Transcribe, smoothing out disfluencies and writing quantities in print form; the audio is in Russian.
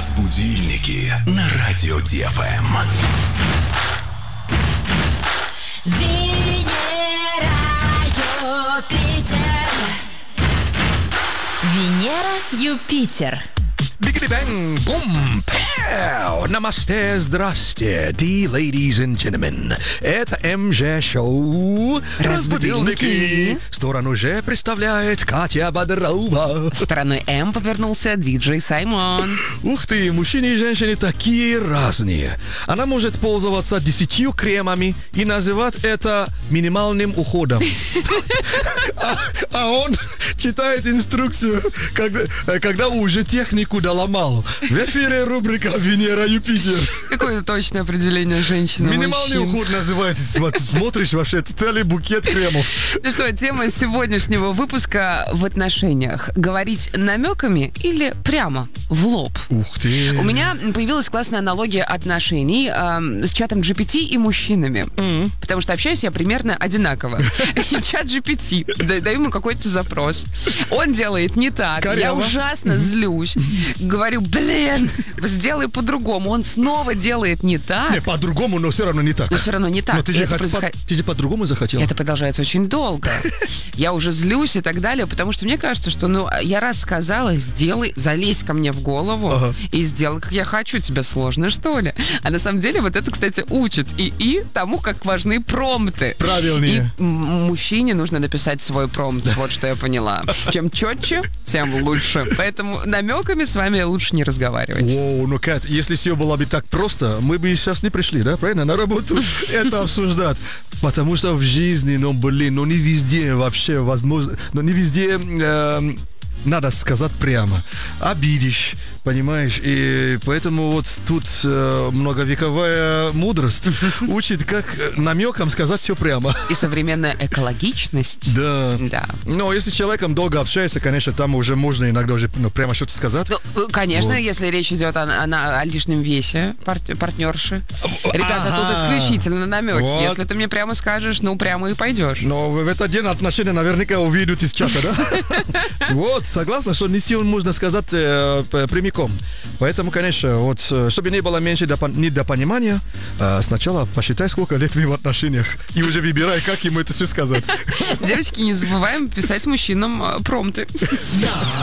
Разбудильники на радио ДФМ. Венера, Юпитер. Венера, Юпитер. Бигги-бэнг, бум, пэу. Намасте, здрасте, dear ladies and gentlemen. Это МЖ-шоу «Разбудильники». Сторону Ж представляет Катя Бодрова. Стороной М повернулся диджей Саймон. Ух ты, мужчины и женщины такие разные. Она может пользоваться 10 кремами и называть это минимальным уходом. А он читает инструкцию, когда уже технику доломал. В эфире рубрика «Венера, Юпитер». Какое точное определение женщины и Минимальный мужчин. уход называется. Смотришь вообще целый букет кремов. Ну что, тема сегодняшнего выпуска в отношениях. Говорить намеками или прямо в лоб? Ух ты. У меня появилась классная аналогия отношений с чатом GPT и мужчинами. Потому что общаюсь я примерно одинаково. И чат GPT, даю ему какой-то запрос. Он делает не так. Я Коряво. ужасно злюсь. Говорю, блин, сделай по-другому. Он снова делает не так. Не, по-другому, но все равно не так. Но все равно не так. Но ты же, Это ты же по-другому захотел. Это продолжается очень долго. Я уже злюсь и так далее, потому что мне кажется, что, я раз сказала, сделай, залезь ко мне в голову и сделай, как я хочу. Тебе сложно, что ли? А на самом деле вот это, кстати, учит и тому, как важны промпты. Правильнее. И мужчине нужно написать свой промпт, вот что я поняла. Чем четче, тем лучше. Поэтому намеками с вами лучше не разговаривать. Воу, ну, Кать, если все было бы так просто, мы бы сейчас не пришли, да, правильно, на работу это обсуждать. Потому что в жизни, не везде вообще возможно, не везде надо сказать прямо. Обидишь, понимаешь? И поэтому вот тут многовековая мудрость учит, как намеком сказать все прямо. И современная экологичность. Да. Да. Но если с человеком долго общаешься, конечно, там уже можно иногда уже прямо что-то сказать. Ну, конечно, Вот. если речь идет о лишнем весе партнерши. Ребята, тут исключительно намеки. Вот. Если ты мне прямо скажешь, прямо и пойдешь. Но в этот день отношения наверняка увидят из чата, да? Вот, согласна, что не все можно сказать прямиком. Поэтому, конечно, вот, чтобы не было меньше недопонимания, сначала посчитай, сколько лет вы в отношениях, и уже выбирай, как ему это все сказать. Девочки, не забываем писать мужчинам промпты.